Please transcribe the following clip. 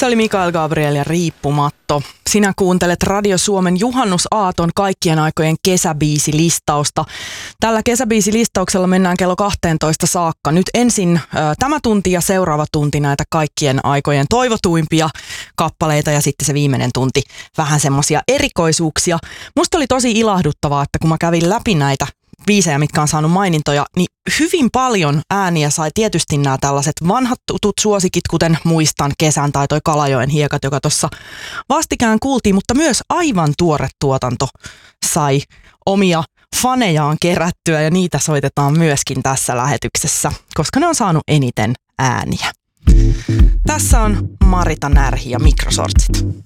Se oli Mikael Gabriel ja Riippumatto. Sinä kuuntelet Radio Suomen juhannusaaton kaikkien aikojen kesäbiisilistausta. Tällä kesäbiisilistauksella mennään kello 12 saakka. Nyt ensin tämä tunti ja seuraava tunti näitä kaikkien aikojen toivotuimpia kappaleita ja sitten se viimeinen tunti vähän semmoisia erikoisuuksia. Musta oli tosi ilahduttavaa, että kun mä kävin läpi näitä biisejä, mitkä on saanut mainintoja, niin hyvin paljon ääniä sai tietysti nämä tällaiset vanhat tutut suosikit, kuten Muistan kesän tai toi Kalajoen hiekat, joka tuossa vastikään kuultiin, mutta myös aivan tuore tuotanto sai omia fanejaan kerättyä ja niitä soitetaan myöskin tässä lähetyksessä, koska ne on saanut eniten ääniä. Tässä on Marita Närhi ja Mikrosortsit.